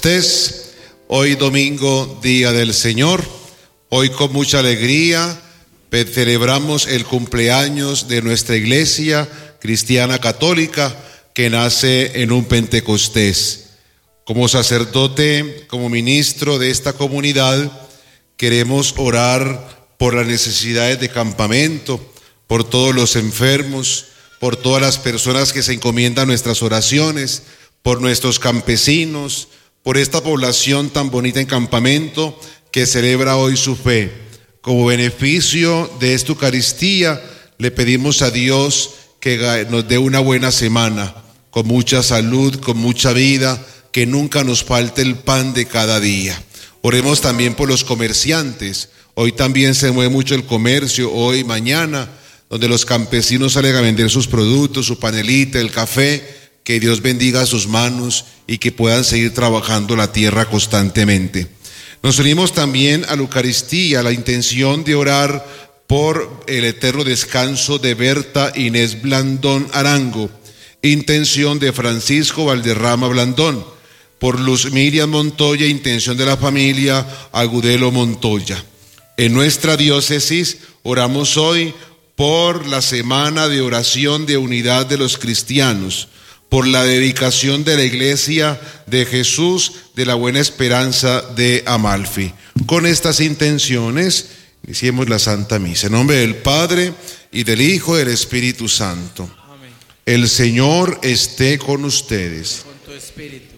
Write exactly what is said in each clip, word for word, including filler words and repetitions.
Pentecostés, hoy domingo, día del Señor. Hoy con mucha alegría celebramos el cumpleaños de nuestra iglesia cristiana católica que nace en un Pentecostés. Como sacerdote, como ministro de esta comunidad, queremos orar por las necesidades de campamento, por todos los enfermos, por todas las personas que se encomiendan nuestras oraciones, por nuestros campesinos, por esta población tan bonita en campamento que celebra hoy su fe. Como beneficio de esta Eucaristía, le pedimos a Dios que nos dé una buena semana, con mucha salud, con mucha vida, que nunca nos falte el pan de cada día. Oremos también por los comerciantes. Hoy también se mueve mucho el comercio, hoy, mañana, donde los campesinos salen a vender sus productos, su panelita, el café. Que Dios bendiga sus manos y que puedan seguir trabajando la tierra constantemente. Nos unimos también a la Eucaristía, a la intención de orar por el eterno descanso de Berta Inés Blandón Arango, intención de Francisco Valderrama Blandón, por Luz Miriam Montoya, intención de la familia Agudelo Montoya. En nuestra diócesis oramos hoy por la semana de oración de unidad de los cristianos, por la dedicación de la Iglesia de Jesús de la Buena Esperanza de Amalfi. Con estas intenciones, iniciemos la Santa Misa. En nombre del Padre, y del Hijo, y del Espíritu Santo. Amén. El Señor esté con ustedes. Con tu espíritu.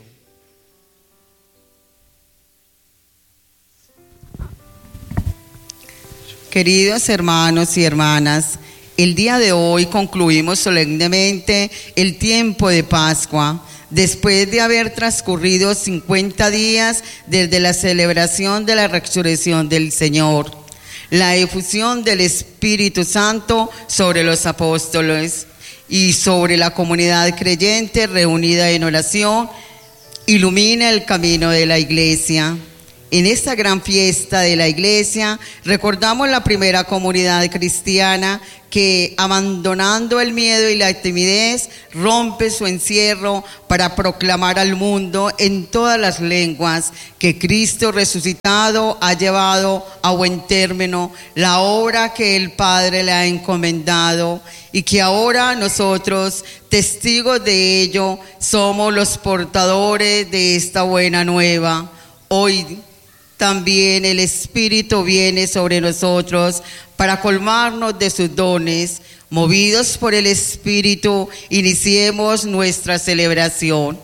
Queridos hermanos y hermanas, el día de hoy concluimos solemnemente el tiempo de Pascua, después de haber transcurrido cincuenta días desde la celebración de la resurrección del Señor, la efusión del Espíritu Santo sobre los apóstoles y sobre la comunidad creyente reunida en oración, ilumina el camino de la Iglesia. En esta gran fiesta de la Iglesia recordamos la primera comunidad cristiana que, abandonando el miedo y la timidez, rompe su encierro para proclamar al mundo en todas las lenguas que Cristo resucitado ha llevado a buen término la obra que el Padre le ha encomendado, y que ahora nosotros, testigos de ello, somos los portadores de esta buena nueva. Hoy también el Espíritu viene sobre nosotros para colmarnos de sus dones. Movidos por el Espíritu, iniciemos nuestra celebración.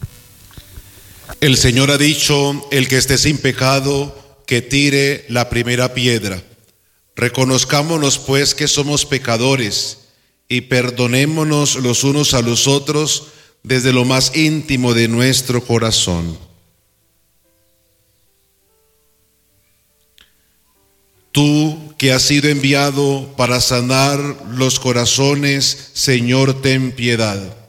El Señor ha dicho: el que esté sin pecado, que tire la primera piedra. Reconozcámonos pues que somos pecadores y perdonémonos los unos a los otros desde lo más íntimo de nuestro corazón. Tú que has sido enviado para sanar los corazones, Señor, ten piedad.